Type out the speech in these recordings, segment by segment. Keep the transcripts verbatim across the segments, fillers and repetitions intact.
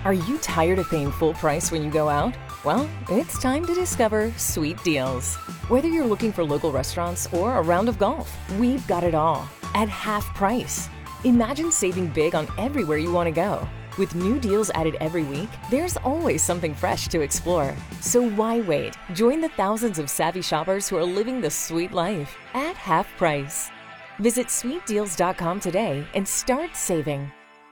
Are you tired of paying full price when you go out? Well, it's time to discover Sweet Deals. Whether you're looking for local restaurants or a round of golf, we've got it all at half price. Imagine saving big on everywhere you want to go. With new deals added every week, there's always something fresh to explore. So why wait? Join the thousands of savvy shoppers who are living the sweet life at half price. Visit sweet deals dot com today and start saving.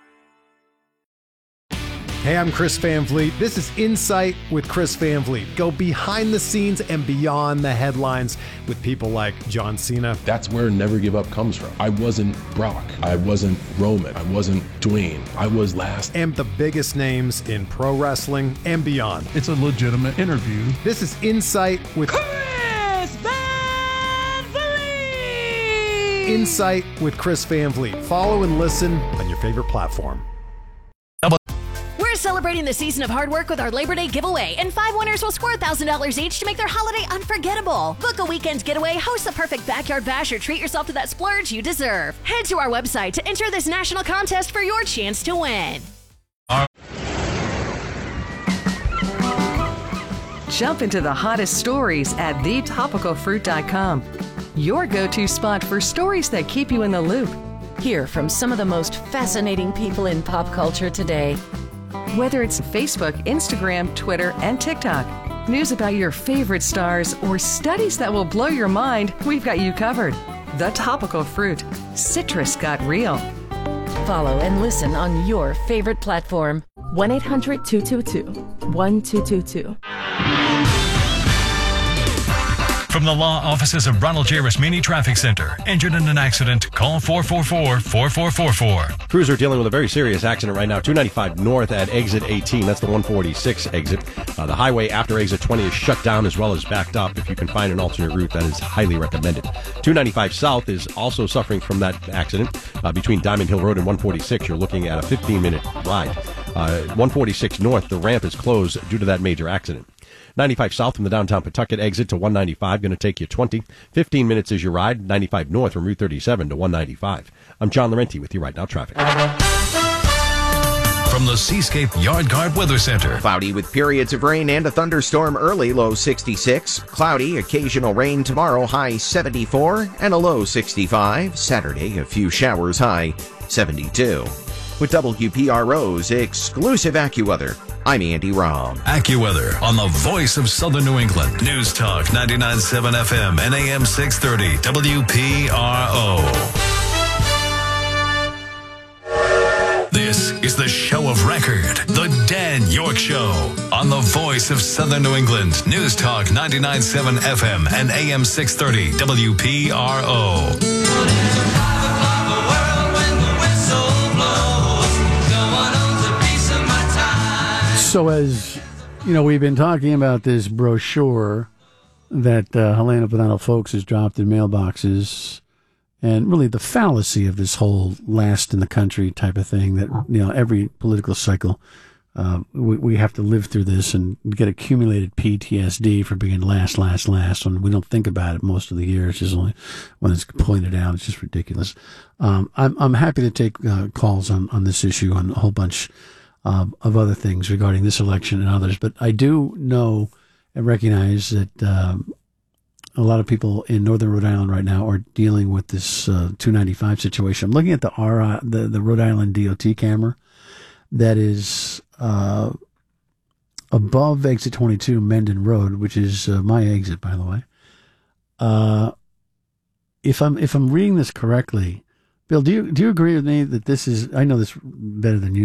Hey, I'm Chris Van Vliet. This is Insight with Chris Van Vliet. Go behind the scenes and beyond the headlines with people like John Cena. That's where Never Give Up comes from. I wasn't Brock. I wasn't Roman. I wasn't Dwayne. I was last. And the biggest names in pro wrestling and beyond. It's a legitimate interview. This is Insight with Chris Van Vliet. Insight with Chris Van Vliet. Follow and listen on your favorite platform. We're celebrating the season of hard work with our Labor Day giveaway, and five winners will score one thousand dollars each to make their holiday unforgettable. Book a weekend getaway, host the perfect backyard bash, or treat yourself to that splurge you deserve. Head to our website to enter this national contest for your chance to win. Jump into the hottest stories at the topical fruit dot com. Your go-to spot for stories that keep you in the loop. Hear from some of the most fascinating people in pop culture today. Whether it's Facebook, Instagram, Twitter, and TikTok, news about your favorite stars, or studies that will blow your mind, we've got you covered. The Topical Fruit. Citrus got real. Follow and listen on your favorite platform. one eight hundred two two two one two two two. From the law offices of Ronald J. Rasmini Traffic Center. Injured in an accident? Call four four four, four four four four. Crews are dealing with a very serious accident right now. two ninety-five north at exit eighteen. That's the one forty-six exit. Uh, the highway after exit twenty is shut down as well as backed up. If you can find an alternate route, that is highly recommended. two ninety-five south is also suffering from that accident. Uh, between Diamond Hill Road and one forty-six, you're looking at a fifteen-minute ride. Uh, one forty-six north, the ramp is closed due to that major accident. ninety-five south from the downtown Pawtucket exit to one ninety-five, going to take you twenty. fifteen minutes is your ride. ninety-five north from Route thirty-seven to one ninety-five. I'm John Laurenti with you right now, traffic. From the Seascape Yard Guard Weather Center. Cloudy with periods of rain and a thunderstorm early, low sixty-six. Cloudy, occasional rain tomorrow, high seventy-four, and a low sixty-five. Saturday, a few showers, high seventy-two. With W P R O's exclusive AccuWeather, I'm Andy Rahm. AccuWeather on the voice of Southern New England. News Talk ninety-nine point seven F M and A M six thirty W P R O. This is the show of record, The Dan York Show, on the voice of Southern New England. News Talk ninety-nine point seven F M and A M six thirty W P R O. So as, you know, we've been talking about this brochure that uh, Helena Bonanno Folks has dropped in mailboxes, and really the fallacy of this whole last in the country type of thing that, you know, every political cycle, uh, we, we have to live through this and get accumulated P T S D for being last, last, last, when we don't think about it most of the year. It's just only when it's pointed out. It's just ridiculous. Um, I'm, I'm happy to take uh, calls on, on this issue and a whole bunch Uh, of other things regarding this election and others. But I do know and recognize that um, a lot of people in northern Rhode Island right now are dealing with this uh, two ninety-five situation. I'm looking at the R I, the, the Rhode Island D O T camera that is uh, above exit twenty-two Mendon Road, which is uh, my exit, by the way. Uh, if I'm if I'm reading this correctly, Bill, do you do you agree with me that this is? I know this better than you.